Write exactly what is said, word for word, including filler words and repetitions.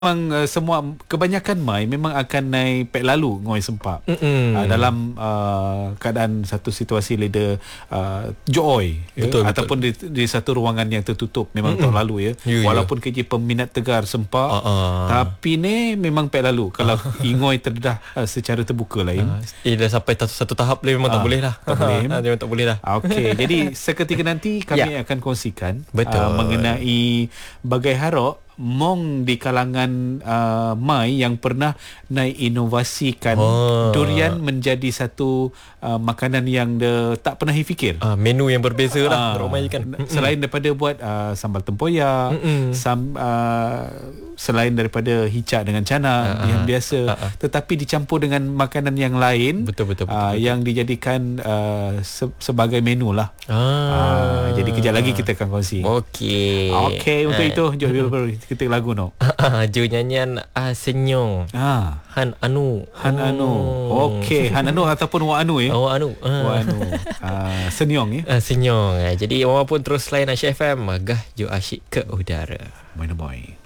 Memang uh, semua kebanyakan mai memang akan naik pek lalu ngoi sempak uh, dalam uh, keadaan satu situasi leda uh, joy ya? Betul, Ataupun betul. Di, di satu ruangan yang tertutup memang Mm-mm. tahun lalu ya, Ya, walaupun ya. kerja peminat tegar sempak uh-uh. tapi ni memang pek lalu kalau ingoi terdedah uh, secara terbuka lain uh, eh, dah sampai satu, satu tahap memang uh, tak boleh lah tak boleh memang tak boleh lah. Okey, jadi seketika nanti kami Ya. akan kongsikan Betul. uh, mengenai bagai harok mong di kalangan uh, mai yang pernah naik inovasikan Oh. durian menjadi satu uh, makanan yang de, tak pernah fikir. uh, Menu yang berbeza lah Ah, ramai kan. Selain daripada buat uh, sambal tempoyak, sam, uh, selain daripada hicak dengan cana uh, yang biasa, uh, uh. tetapi dicampur dengan makanan yang lain. Betul, betul, betul, uh, betul. yang dijadikan uh, se- sebagai menu lah. ah. uh, Jadi kejap lagi kita akan kongsi. Okey. Okey, untuk Ah. itu jom dulu kita lagu no. Jo nyanyian ah, Senyong Ah, Han Anu. Han Anu. Okey, Han Anu ataupun Wa Anu ya. Oh, Anu. Ah. Wa Anu. Ah, Senyong ya. Ah, Senyong. Ah, Jadi orang pun terus layan Asyik F M, magah jo asyik ke udara. Boy no boy.